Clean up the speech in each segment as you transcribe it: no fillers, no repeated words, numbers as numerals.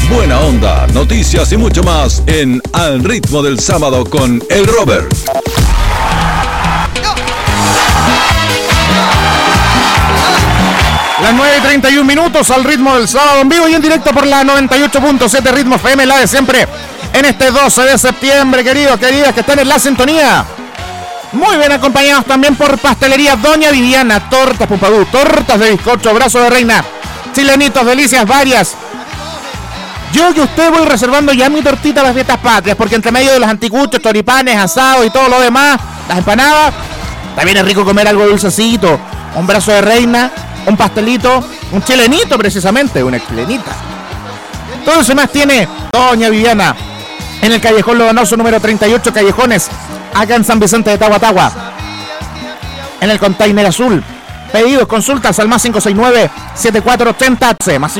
buena onda, noticias y mucho más en Al Ritmo del Sábado con el Robert. Las 9:31 al Ritmo del Sábado, en vivo y en directo por la 98.7 Ritmo FM, la de siempre, en este 12 de septiembre, queridos, queridas, que están en la sintonía. Muy bien acompañados también por Pastelería Doña Viviana, tortas Pumpadú, tortas de bizcocho, brazo de reina, chilenitos, delicias varias. Yo que usted voy reservando ya mi tortita a las fiestas patrias, porque entre medio de los anticuchos, choripanes, asados y todo lo demás, las empanadas, también es rico comer algo dulcecito, un brazo de reina, un pastelito, un chilenito precisamente, una chilenita. Todo eso más tiene Doña Viviana en el Callejón Lodonoso número 38 Callejones, acá en San Vicente de Tahuatahua, en el Container Azul. Pedidos, consultas al más 569-7480, más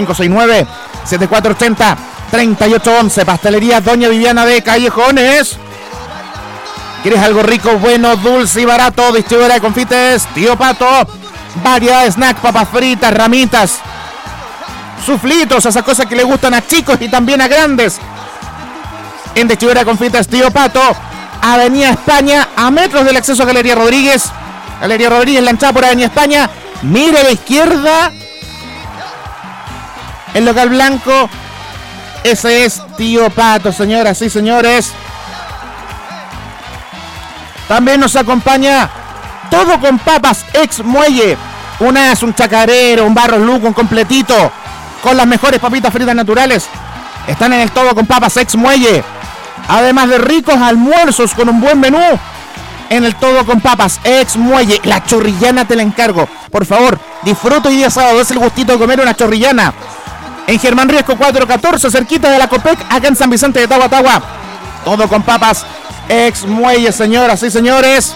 569-7480-3811. Pastelería Doña Viviana de Callejones. ¿Quieres algo rico, bueno, dulce y barato? Distribuidora de confites Tío Pato. Variedad de snack, papas fritas, ramitas, suflitos, esas cosas que le gustan a chicos y también a grandes. En Distribuidora de confites Tío Pato, Avenida España, a metros del acceso a Galería Rodríguez. Galería Rodríguez, la entrada por Avenida España. Mire a la izquierda, el local blanco. Ese es Tío Pato, señoras y señores. También nos acompaña Todo con Papas Ex Muelle. Un chacarero, un barro luco, un completito, con las mejores papitas fritas naturales. Están en el Todo con Papas Ex Muelle. Además de ricos almuerzos con un buen menú. En el Todo con Papas Ex Muelle. La chorrillana te la encargo. Por favor, disfruta hoy día sábado. Es el gustito de comer una chorrillana. En Germán Riesco 414, cerquita de la Copec, acá en San Vicente de Tahuatahua. Todo con Papas Ex Muelle, señoras y señores.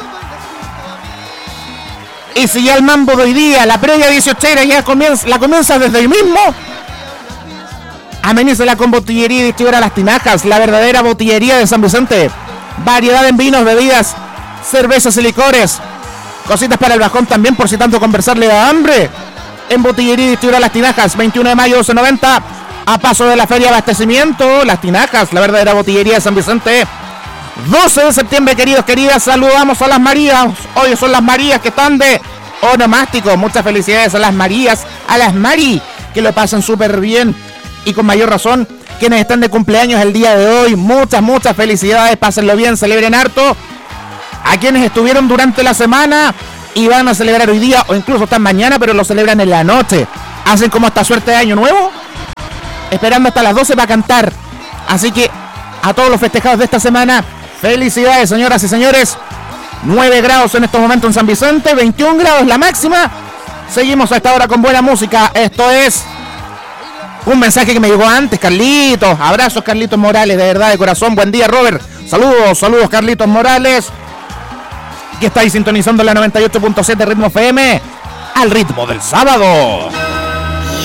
Y si ya el mambo de hoy día, la previa 18 ya comienza desde hoy mismo, amenícela con Botillería y Distribuidora Las Tinajas, la verdadera botillería de San Vicente. Variedad en vinos, bebidas, cervezas y licores. Cositas para el bajón también, por si tanto conversar le da hambre. En Botillería y Distribuidora Las Tinajas, 21 de mayo 1290, a paso de la Feria de Abastecimiento. Las Tinajas, la verdadera botillería de San Vicente. 12 de septiembre, queridos, queridas, saludamos a las Marías. Hoy son las Marías que están de onomástico. Muchas felicidades a las Marías, a las Mari, que lo pasan súper bien. Y con mayor razón, quienes están de cumpleaños el día de hoy, muchas felicidades, pásenlo bien, celebren harto. A quienes estuvieron durante la semana y van a celebrar hoy día, o incluso están mañana, pero lo celebran en la noche. Hacen como esta suerte de año nuevo, esperando hasta las 12 para cantar. Así que a todos los festejados de esta semana, felicidades, señoras y señores. 9 grados en estos momentos en San Vicente, 21 grados la máxima. Seguimos a esta hora con buena música. Esto es un mensaje que me llegó antes, Carlitos. Abrazos, Carlitos Morales, de verdad, de corazón. Buen día, Robert. Saludos, Carlitos Morales, que estáis sintonizando la 98.7 Ritmo FM, al ritmo del sábado.